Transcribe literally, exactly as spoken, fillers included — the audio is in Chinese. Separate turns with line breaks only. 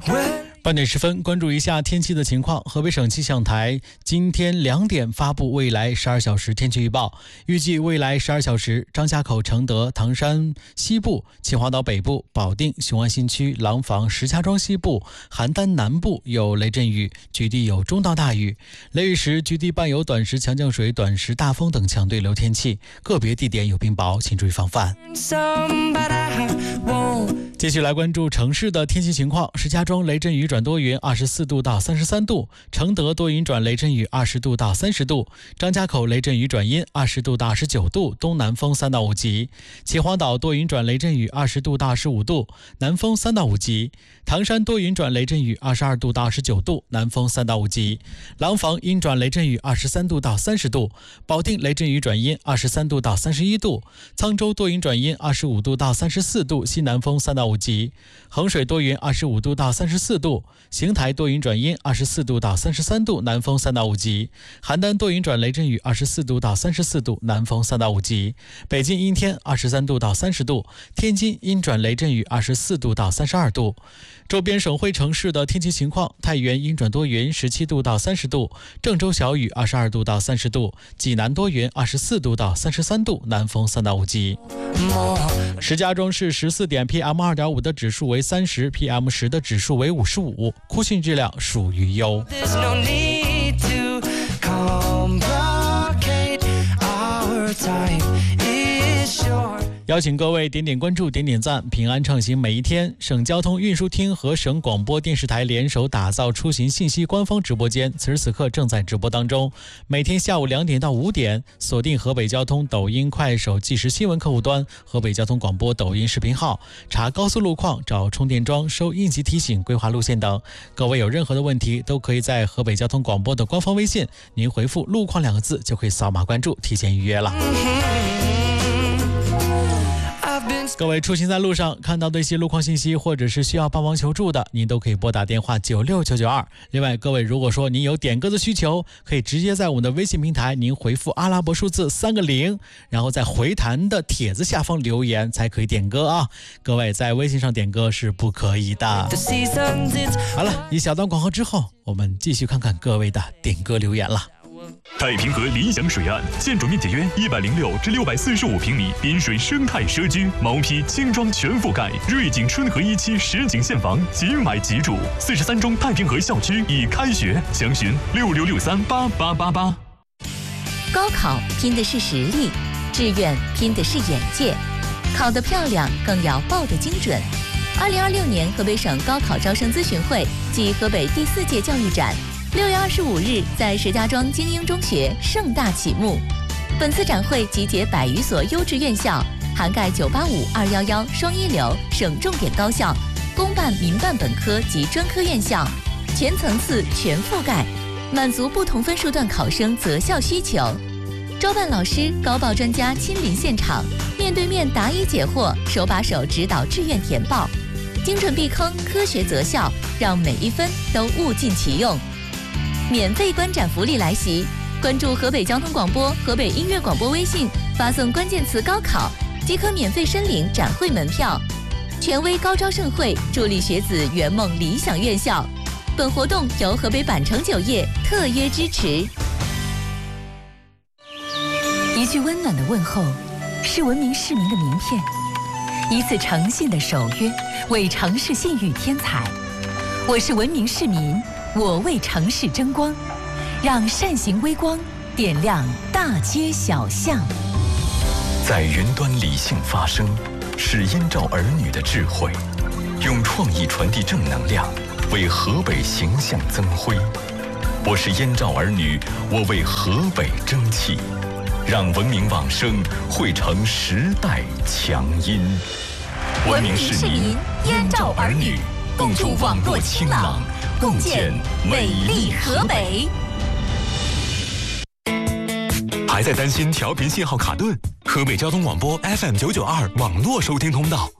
八点十分，关注一下天气的情况。河北省气象台今天两点发布未来十二小时天气预报，预计未来十二小时，张家口、承德、唐山西部、秦皇岛北部、保定、雄安新区、廊坊、石家庄西部、邯郸南部有雷阵雨，局地有中到大雨，雷雨时局地伴有短时强降水、短时大风等强对流天气，个别地点有冰雹，请注意防范。继续来关注城市的天气情况。石家庄雷阵雨转多云，二十四度到三十三度；承德多云转雷阵雨，二十度到三十度；张家口雷阵雨转阴，二十度到二十九度，东南风三到五级；秦皇岛多云转雷阵雨，二十度到二十五度，南风三到五级；唐山多云转雷阵雨，二十二度到二十九度，南风三到五级；廊坊阴转雷阵雨，二十三度到三十度；保定雷阵雨转阴，二十三度到三十一度；沧州多云转阴，二十五度到三十四度，西南风三到五级；衡水多云，二十五度到三十四度；邢台多云转阴，二十四度到三十三度，南风三到五级；邯郸多云转雷阵雨，二十四度到三十四度，南风三到五级；北京阴天，二十三度到三十度；天津阴转雷阵雨，二十四度到三十二度。周边省会城市的天气情况：太原阴转多云，十七度到三十度；郑州小雨，二十二度到三十度；济南多云，二十四度到三十三度，南风三到五级。石家庄市十四点 P M 二点五 的指数为三十 ，P M 十 的指数为五十五，空气质量属于优。邀请各位点点关注，点点赞，平安畅行每一天。省交通运输厅和省广播电视台联手打造出行信息官方直播间，此时此刻正在直播当中。每天下午两点到五点，锁定河北交通抖音、快手即时新闻客户端、河北交通广播抖音视频号，查高速路况、找充电桩、收应急提醒、规划路线等。各位有任何的问题，都可以在河北交通广播的官方微信，您回复路况两个字就可以扫码关注，提前预约了。各位出行在路上看到的一些路况信息，或者是需要帮忙求助的，您都可以拨打电话九六九九二。另外，各位如果说您有点歌的需求，可以直接在我们的微信平台，您回复阿拉伯数字三个零，然后在回弹的帖子下方留言才可以点歌啊。各位在微信上点歌是不可以的。好了，一小段广告之后，我们继续看看各位的点歌留言了。
太平河理想水岸，建筑面积约一百零六至六百四十五平米，滨水生态社区，毛坯轻装全覆盖，瑞景春和一期实景现房，即买即住。四十三中太平河校区已开学，详询六六六三八八八八。
高考拼的是实力，志愿拼的是眼界，考得漂亮更要报得精准。二零二六年河北省高考招生咨询会暨河北第四届教育展，六月二十五日在石家庄精英中学盛大启幕。本次展会集结百余所优质院校，涵盖九八五、二一一双一流省重点高校、公办、民办本科及专科院校，全层次全覆盖，满足不同分数段考生择校需求。招办老师、高报专家亲临现场，面对面答疑解惑，手把手指导志愿填报，精准避坑，科学择校，让每一分都物尽其用。免费观展福利来袭，关注河北交通广播、河北音乐广播微信，发送关键词高考即可免费申领展会门票。权威高招盛会，助力学子圆梦理想院校。本活动由河北百城酒业特约支持。
一句温暖的问候，是文明市民的名片；一次诚信的守约，为城市信誉添彩。我是文明市民，我为城市争光，让善行微光点亮大街小巷。
在云端理性发声，是燕赵儿女的智慧，用创意传递正能量，为河北形象增辉。我是燕赵儿女，我为河北争气，让文明往声汇成时代强音。文明市民，燕赵儿女，共筑网络清朗，共建美丽河北。
还在担心调频信号卡顿？河北交通广播 F M 九九二网络收听通道